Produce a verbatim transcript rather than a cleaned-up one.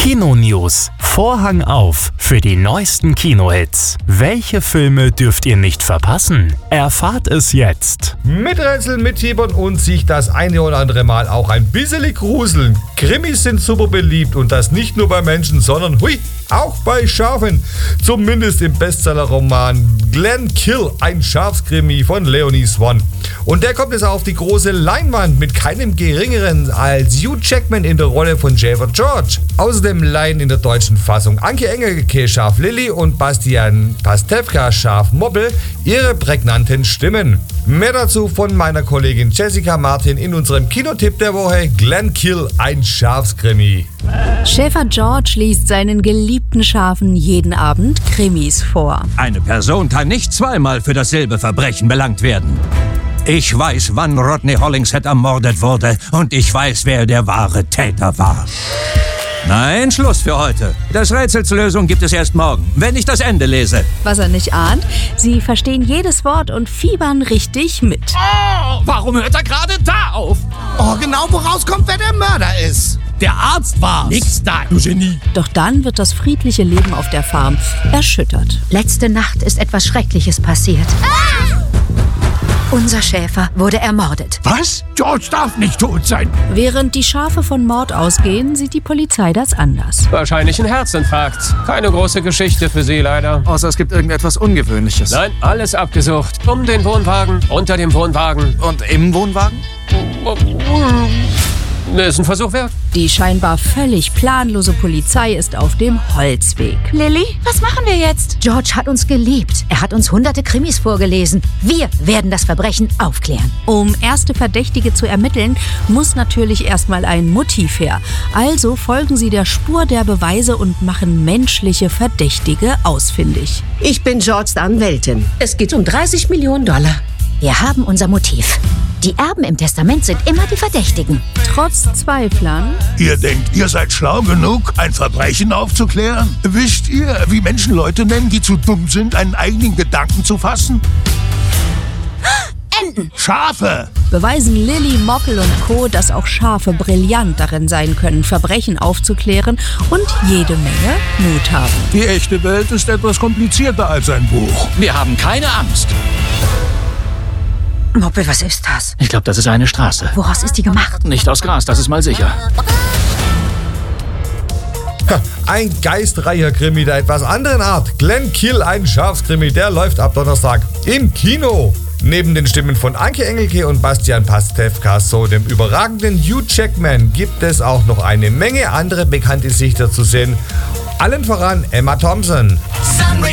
Kino-News. Vorhang auf für die neuesten Kinohits. Welche Filme dürft ihr nicht verpassen? Erfahrt es jetzt. Miträtseln, mithiebern und sich das eine oder andere Mal auch ein bisschen gruseln. Krimis sind super beliebt und das nicht nur bei Menschen, sondern hui, auch bei Schafen. Zumindest im Bestseller-Roman Glenn Kill, ein Schafskrimi von Leonie Swan. Und der kommt jetzt auf die große Leinwand mit keinem geringeren als Hugh Jackman in der Rolle von Schäfer George. Außerdem leihen in der deutschen Fassung Anke Engelke Schaf Lilly und Bastian Pastewka Schaf Moppel ihre prägnanten Stimmen. Mehr dazu von meiner Kollegin Jessica Martin in unserem Kinotipp der Woche: Glenn Kill, ein Schafskrimi. Schäfer George liest seinen geliebten Schafen jeden Abend Krimis vor. Eine Person kann nicht zweimal für dasselbe Verbrechen belangt werden. Ich weiß, wann Rodney Hollingshead ermordet wurde und ich weiß, wer der wahre Täter war. Nein, Schluss für heute. Das Rätsels Lösung gibt es erst morgen, wenn ich das Ende lese. Was er nicht ahnt, sie verstehen jedes Wort und fiebern richtig mit. Oh, warum hört er gerade da auf? Oh, genau, woraus kommt, wer der Mörder ist. Der Arzt war's. Nix da, du Genie. Doch dann wird das friedliche Leben auf der Farm erschüttert. Letzte Nacht ist etwas Schreckliches passiert. Ah! Unser Schäfer wurde ermordet. Was? George darf nicht tot sein. Während die Schafe von Mord ausgehen, sieht die Polizei das anders. Wahrscheinlich ein Herzinfarkt. Keine große Geschichte für Sie, leider. Außer es gibt irgendetwas Ungewöhnliches. Nein, alles abgesucht. Um den Wohnwagen, unter dem Wohnwagen. Und im Wohnwagen? Ist ein Versuch wert. Die scheinbar völlig planlose Polizei ist auf dem Holzweg. Lilly, was machen wir jetzt? George hat uns geliebt. Er hat uns hunderte Krimis vorgelesen. Wir werden das Verbrechen aufklären. Um erste Verdächtige zu ermitteln, muss natürlich erstmal ein Motiv her. Also folgen sie der Spur der Beweise und machen menschliche Verdächtige ausfindig. Ich bin Georges Anwältin. Es geht um dreißig Millionen Dollar. Wir haben unser Motiv. Die Erben im Testament sind immer die Verdächtigen. Trotz Zweiflern. Ihr denkt, ihr seid schlau genug, ein Verbrechen aufzuklären? Wisst ihr, wie Menschen Leute nennen, die zu dumm sind, einen eigenen Gedanken zu fassen? Enten. Schafe. Beweisen Lilly, Moppel und Co., dass auch Schafe brillant darin sein können, Verbrechen aufzuklären und jede Menge Mut haben. Die echte Welt ist etwas komplizierter als ein Buch. Wir haben keine Angst. Moppel, was ist das? Ich glaube, das ist eine Straße. Woraus ist die gemacht? Nicht aus Gras, das ist mal sicher. Ein geistreicher Krimi der etwas anderen Art. Glenn Kill, ein Schafskrimi, der läuft ab Donnerstag im Kino. Neben den Stimmen von Anke Engelke und Bastian Pastewka so dem überragenden Hugh Jackman gibt es auch noch eine Menge andere bekannte Gesichter zu sehen. Allen voran Emma Thompson.